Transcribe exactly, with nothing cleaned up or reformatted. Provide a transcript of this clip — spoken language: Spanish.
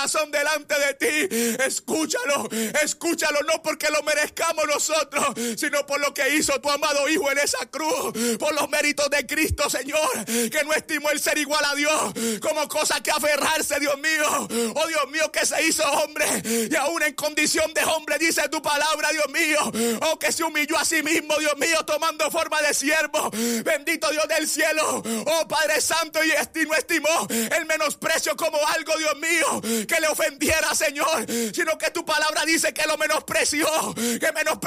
corazón delante de ti. Escúchalo, escúchalo, no porque lo merezcamos nosotros, sino por lo que hizo tu amado Hijo en esa cruz, por los méritos de Cristo, Señor, que no estimó el ser igual a Dios como cosa que aferrarse, Dios mío. Oh Dios mío, que se hizo hombre y aún en condición de hombre, dice tu palabra, Dios mío. Oh, que se humilló a sí mismo, Dios mío, tomando forma de siervo. Bendito Dios del cielo. Oh Padre Santo, y esti- no estimó el menosprecio como algo, Dios mío, que le ofendiera, Señor, sino que tu palabra dice que lo menospreció, que menospreció